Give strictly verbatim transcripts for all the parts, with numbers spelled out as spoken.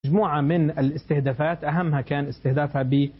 مجموعة من الاستهدافات، أهمها كان استهدافها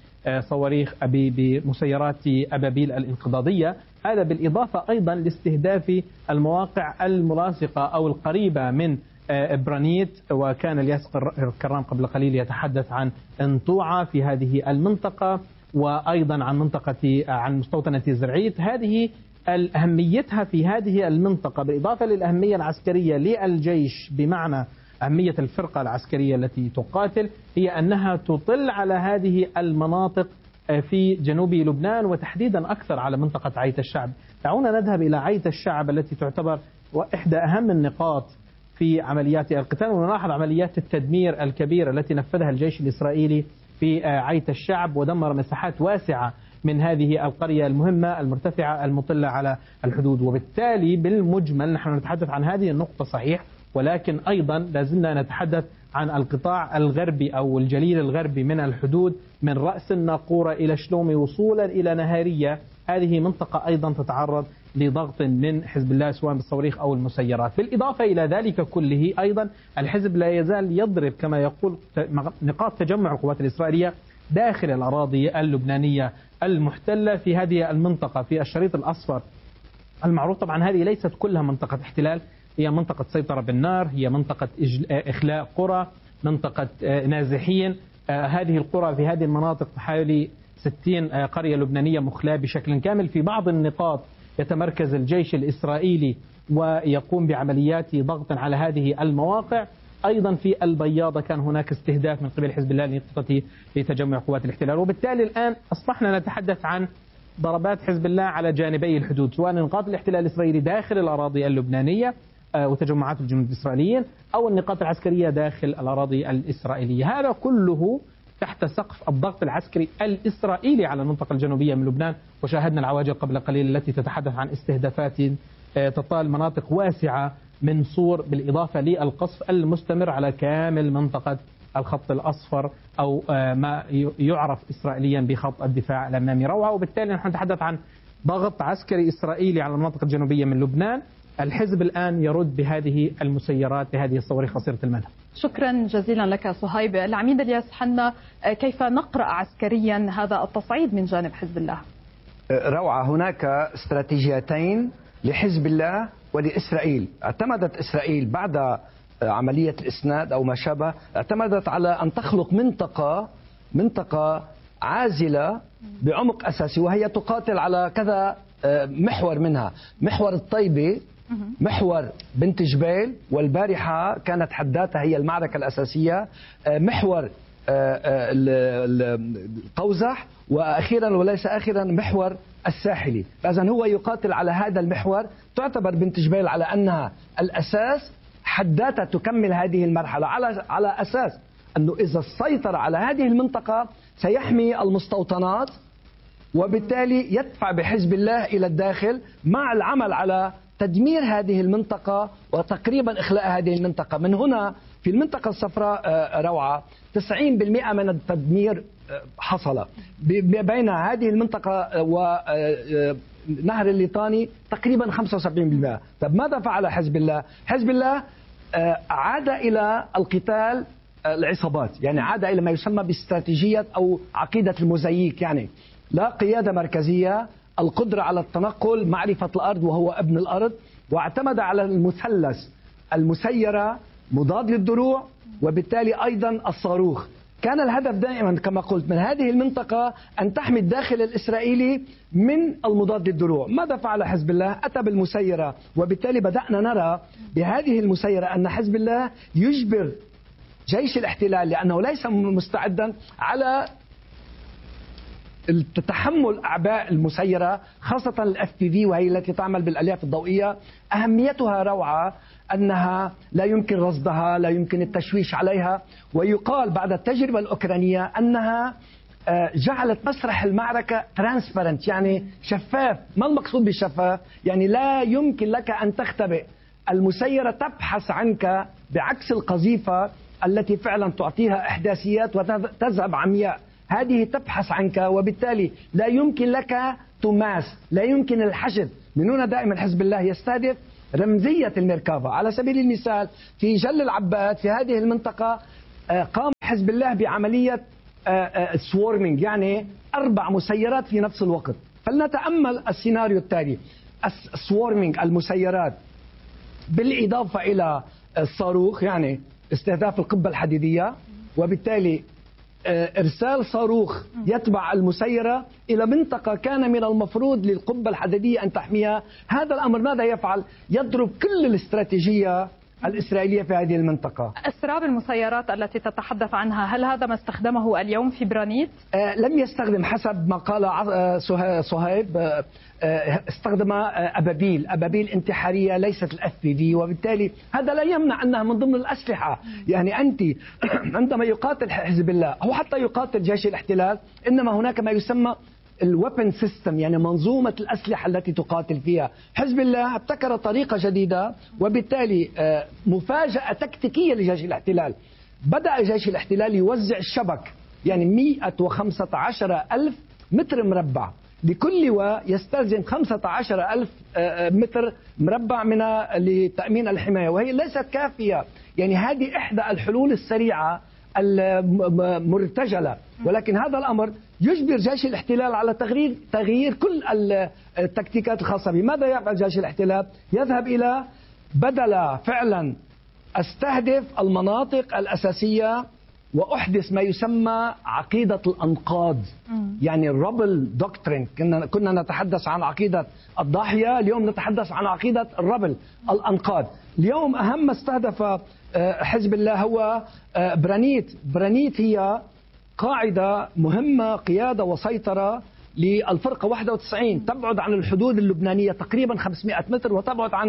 بصواريخ بمسيرات أبابيل الانقضاضية. هذا بالإضافة أيضا لاستهداف المواقع الملاصقة أو القريبة من برانيت، وكان الياس كرام قبل قليل يتحدث عن انطوعة في هذه المنطقة، وأيضا عن منطقة عن مستوطنة زرعيت. هذه أهميتها في هذه المنطقة بالإضافة للأهمية العسكرية للجيش بمعنى أهمية الفرقة العسكرية التي تقاتل، هي أنها تطل على هذه المناطق في جنوب لبنان وتحديدا أكثر على منطقة عيت الشعب. دعونا نذهب إلى عيت الشعب التي تعتبر إحدى أهم النقاط في عمليات القتال، ونلاحظ عمليات التدمير الكبيرة التي نفذها الجيش الإسرائيلي في عيت الشعب، ودمر مساحات واسعة من هذه القرية المهمة المرتفعة المطلة على الحدود. وبالتالي بالمجمل نحن نتحدث عن هذه النقطة صحيح، ولكن أيضا لازلنا نتحدث عن القطاع الغربي أو الجليل الغربي من الحدود، من رأس الناقورة إلى شلومي وصولا إلى نهارية. هذه منطقة أيضا تتعرض لضغط من حزب الله سواء بالصواريخ أو المسيرات. بالإضافة إلى ذلك كله أيضا الحزب لا يزال يضرب كما يقول نقاط تجمع القوات الإسرائيلية داخل الأراضي اللبنانية المحتلة في هذه المنطقة في الشريط الأصفر المعروف. طبعا هذه ليست كلها منطقة احتلال، هي منطقة سيطرة بالنار، هي منطقة إخلاء قرى، منطقة نازحين. هذه القرى في هذه المناطق حوالي ستين قرية لبنانية مخلاة بشكل كامل. في بعض النقاط يتمركز الجيش الإسرائيلي ويقوم بعمليات ضغط على هذه المواقع. أيضا في البياضة كان هناك استهداف من قبل حزب الله لنقطة لتجمع قوات الاحتلال. وبالتالي الآن أصبحنا نتحدث عن ضربات حزب الله على جانبي الحدود، سواء نقاط الاحتلال الإسرائيلي داخل الأراضي اللبنانية وتجمعات الجنود الإسرائيليين، أو النقاط العسكرية داخل الأراضي الإسرائيلية. هذا كله تحت سقف الضغط العسكري الإسرائيلي على المنطقة الجنوبية من لبنان. وشاهدنا العواجل قبل قليل التي تتحدث عن استهدافات تطال مناطق واسعة من صور، بالإضافة للقصف المستمر على كامل منطقة الخط الأصفر أو ما يعرف إسرائيليا بخط الدفاع الأمامي روعة. وبالتالي نحن نتحدث عن ضغط عسكري إسرائيلي على المناطق الجنوبية من لبنان. الحزب الآن يرد بهذه المسيرات بهذه الصواريخ قصيرة المدى. شكرا جزيلا لك صهيب. العميد الياس حنا، كيف نقرأ عسكريا هذا التصعيد من جانب حزب الله؟ روعة. هناك استراتيجيتين لحزب الله ولإسرائيل. اعتمدت إسرائيل بعد عملية الإسناد أو ما شابه، اعتمدت على أن تخلق منطقة منطقة عازلة بعمق أساسي، وهي تقاتل على كذا محور منها: محور الطيبة، محور بنت جبيل، والبارحة كانت حداتها هي المعركة الأساسية، محور القوزح، وأخيرا وليس آخرا محور الساحلي. فإذا هو يقاتل على هذا المحور. تعتبر بنت جبيل على أنها الأساس، حداتها تكمل هذه المرحلة على على أساس أنه إذا سيطر على هذه المنطقة سيحمي المستوطنات، وبالتالي يدفع بحزب الله إلى الداخل مع العمل على تدمير هذه المنطقة وتقريبا إخلاء هذه المنطقة. من هنا في المنطقة الصفراء روعة تسعين بالمئة من التدمير حصل بين هذه المنطقة ونهر الليطاني تقريبا خمسة وسبعين بالمئة. طب ماذا فعل حزب الله؟ حزب الله عاد إلى القتال العصابات، يعني عاد إلى ما يسمى باستراتيجية أو عقيدة الموزاييك، يعني لا قيادة مركزية، القدرة على التنقل، معرفة الأرض وهو ابن الأرض، واعتمد على المثلث: المسيرة، مضاد للدروع، وبالتالي أيضا الصاروخ. كان الهدف دائما كما قلت من هذه المنطقة أن تحمي الداخل الإسرائيلي من المضاد للدروع. ماذا فعل حزب الله؟ أتى بالمسيرة، وبالتالي بدأنا نرى بهذه المسيرة أن حزب الله يجبر جيش الاحتلال، لأنه ليس مستعدا على تحمل أعباء المسيرة، خاصة الاف بي في وهي التي تعمل بالألياف الضوئية. أهميتها روعة، أنها لا يمكن رصدها، لا يمكن التشويش عليها. ويقال بعد التجربة الأوكرانية أنها جعلت مسرح المعركة ترانسبرنت، يعني شفاف. ما المقصود بالشفاف؟ يعني لا يمكن لك أن تختبئ. المسيرة تبحث عنك بعكس القذيفة التي فعلا تعطيها إحداثيات وتذهب عمياء. هذه تبحث عنك، وبالتالي لا يمكن لك تماس، لا يمكن الحشد. من هنا دائما حزب الله يستهدف رمزية الميركافا. على سبيل المثال في جل العباد في هذه المنطقة قام حزب الله بعملية سوورمينج، يعني أربع مسيرات في نفس الوقت. فلنتأمل السيناريو التالي: السوورمينج، المسيرات، بالإضافة إلى الصاروخ، يعني استهداف القبة الحديدية، وبالتالي إرسال صاروخ يتبع المسيرة إلى منطقة كان من المفروض للقبة الحديدية أن تحميها. هذا الأمر ماذا يفعل؟ يضرب كل الاستراتيجية الإسرائيلية في هذه المنطقة. أسراب المسيرات التي تتحدث عنها، هل هذا ما استخدمه اليوم في برانيت؟ آه لم يستخدم، حسب ما قال صهيب، آه استخدم أبابيل أبابيل انتحارية ليست الأف بي في، وبالتالي هذا لا يمنع أنها من ضمن الأسلحة. يعني أنت عندما يقاتل حزب الله أو حتى يقاتل جيش الاحتلال، إنما هناك ما يسمى الويبن سيستم، يعني منظومة الأسلحة التي تقاتل فيها. حزب الله ابتكر طريقة جديدة، وبالتالي مفاجأة تكتيكية لجيش الاحتلال. بدأ جيش الاحتلال يوزع الشبك، يعني مئة وخمسة عشر ألف متر مربع، لكل لواء يستلزم خمسة عشر ألف متر مربع من لتأمين الحماية، وهي ليست كافية. يعني هذه إحدى الحلول السريعة المرتجلة، ولكن هذا الأمر يجبر جيش الاحتلال على تغيير تغيير كل التكتيكات الخاصة به. ماذا يفعل جيش الاحتلال؟ يذهب إلى بدل فعلا استهدف المناطق الأساسية وأحدث ما يسمى عقيدة الأنقاض، يعني الربل دوكترين. كنا كنا نتحدث عن عقيدة الضاحية، اليوم نتحدث عن عقيدة الربل الأنقاض. اليوم أهم ما استهدف حزب الله هو برانيت. برانيت هي قاعدة مهمة، قيادة وسيطرة للفرقة واحد وتسعين، تبعد عن الحدود اللبنانية تقريبا خمسمئة متر، وتبعد عن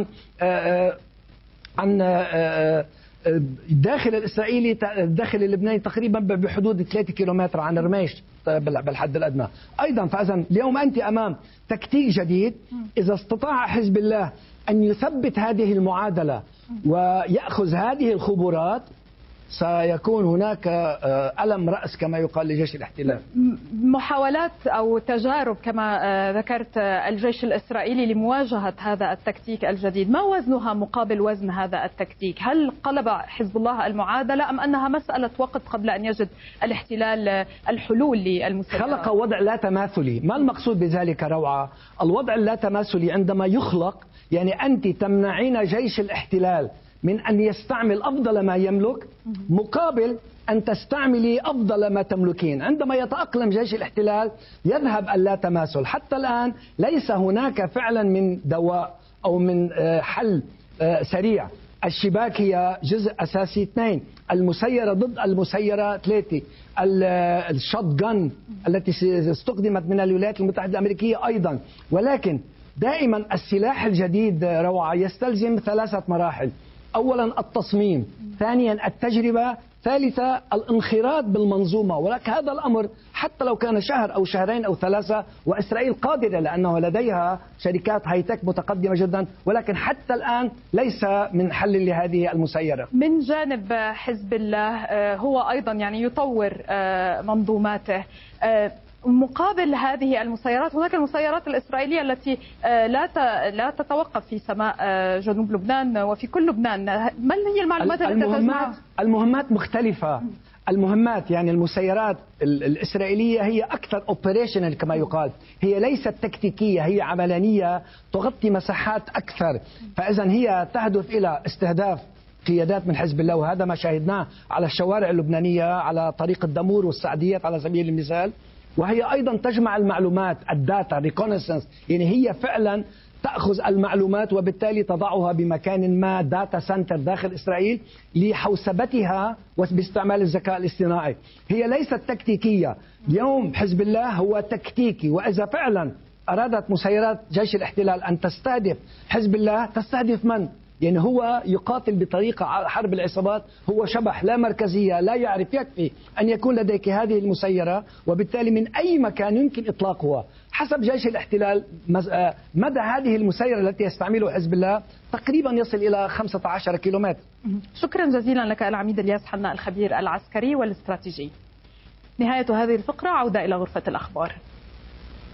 عن الداخل الإسرائيلي الداخل اللبناني تقريبا بحدود ثلاثة كيلومتر عن رميش بالحد الأدنى أيضا. فإذا اليوم أنت أمام تكتيك جديد. إذا استطاع حزب الله أن يثبت هذه المعادلة ويأخذ هذه الخبرات، سيكون هناك ألم رأس كما يقال لجيش الاحتلال. محاولات أو تجارب كما ذكرت الجيش الإسرائيلي لمواجهة هذا التكتيك الجديد، ما وزنها مقابل وزن هذا التكتيك؟ هل قلب حزب الله المعادلة أم أنها مسألة وقت قبل أن يجد الاحتلال الحلول للمسيرات؟ خلق وضع لا تماثلي. ما المقصود بذلك روعة؟ الوضع اللا تماثلي عندما يخلق، يعني أنت تمنعين جيش الاحتلال من أن يستعمل أفضل ما يملك مقابل أن تستعملي أفضل ما تملكين. عندما يتأقلم جيش الاحتلال يذهب اللا تماثل. حتى الآن ليس هناك فعلا من دواء أو من حل سريع. الشباك هي جزء أساسي اثنين، المسيرة ضد المسيرة ثلاثة، الشوت جن التي استخدمت من الولايات المتحدة الأمريكية أيضا. ولكن دائما السلاح الجديد روعة يستلزم ثلاثة مراحل: أولا التصميم، ثانيا التجربة، ثالثا الانخراط بالمنظومة. ولكن هذا الأمر حتى لو كان شهر أو شهرين أو ثلاثة، وإسرائيل قادرة لأنه لديها شركات هايتك متقدمة جدا، ولكن حتى الآن ليس من حل لهذه المسيرة. من جانب حزب الله هو أيضا يعني يطور منظوماته. مقابل هذه المسيرات هناك المسيرات الإسرائيلية التي لا لا تتوقف في سماء جنوب لبنان وفي كل لبنان. ما هي المعلومات التي المهمات المهمات مختلفة. المهمات يعني المسيرات الإسرائيلية هي أكثر اوبريشنال كما يقال، هي ليست تكتيكية، هي عملانية تغطي مساحات أكثر. فإذا هي تهدف إلى استهداف قيادات من حزب الله، وهذا ما شاهدناه على الشوارع اللبنانية على طريق الدمور والسعديات على سبيل المثال. وهي أيضا تجمع المعلومات، الداتا ريكونيسنس، يعني هي فعلا تأخذ المعلومات وبالتالي تضعها بمكان ما، داتا سنتر داخل إسرائيل لحوسبتها باستعمال الذكاء الاصطناعي. هي ليست تكتيكية. اليوم حزب الله هو تكتيكي، وإذا فعلا أرادت مسيرات جيش الاحتلال أن تستهدف حزب الله، تستهدف من؟ يعني هو يقاتل بطريقة حرب العصابات، هو شبح لا مركزية لا يعرف. يكفي أن يكون لديك هذه المسيرة، وبالتالي من أي مكان يمكن إطلاقها. حسب جيش الاحتلال مدى هذه المسيرة التي يستعملها حزب الله تقريبا يصل إلى خمسة عشر كيلومتر. شكرا جزيلا لك العميد الياس حنا، الخبير العسكري والاستراتيجي. نهاية هذه الفقرة، عودة إلى غرفة الأخبار.